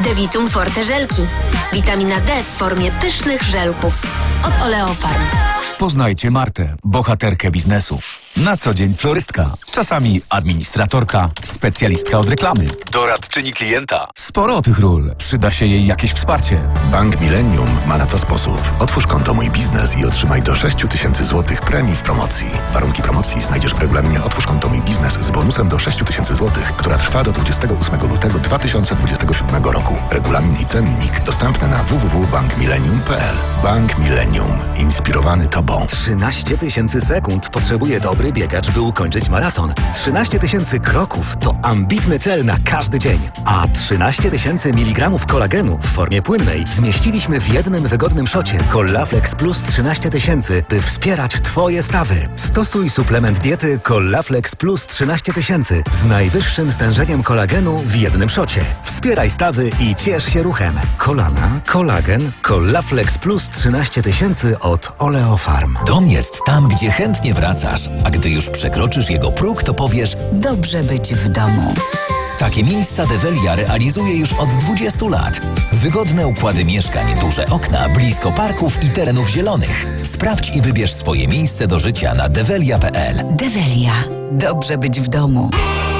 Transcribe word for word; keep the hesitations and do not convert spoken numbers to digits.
Devitum Forte żelki. Witamina D w formie pysznych żelków. Od Oleofarm. Poznajcie Martę, bohaterkę biznesu. Na co dzień florystka, czasami administratorka, specjalistka od reklamy, doradczyni klienta. Sporo tych ról. Przyda się jej jakieś wsparcie. Bank Millennium ma na to sposób. Otwórz konto Mój Biznes i otrzymaj do sześć tysięcy złotych premii w promocji. Warunki promocji znajdziesz w regulaminie Otwórz konto Mój Biznes z bonusem do sześć tysięcy złotych, która trwa do dwudziestego ósmego lutego dwa tysiące dwudziestego siódmego roku. Regulamin i cennik dostępny na w w w kropka bank millennium kropka p l. Bank Millennium. Inspirowany Tobą. trzynaście tysięcy sekund potrzebuje dobry biegacz, by ukończyć maraton. trzynaście tysięcy kroków to ambitny cel na każdy dzień. A trzynaście tysięcy miligramów kolagenu w formie płynnej zmieściliśmy w jednym wygodnym szocie Collaflex Plus trzynaście tysięcy, by wspierać Twoje stawy. Stosuj suplement diety Collaflex Plus trzynaście tysięcy z najwyższym stężeniem kolagenu w jednym szocie. Wspieraj stawy i ciesz się ruchem. Kolana, kolagen, Collaflex Plus trzynaście tysięcy od Oleofarm. Dom jest tam, gdzie chętnie wracasz, a gdy już przekroczysz jego próg, to powiesz: dobrze być w domu. Takie miejsca Develia realizuje już od dwudziestu lat. Wygodne układy mieszkań, duże okna, blisko parków i terenów zielonych. Sprawdź i wybierz swoje miejsce do życia na develia kropka p l. Develia. Dobrze być w domu.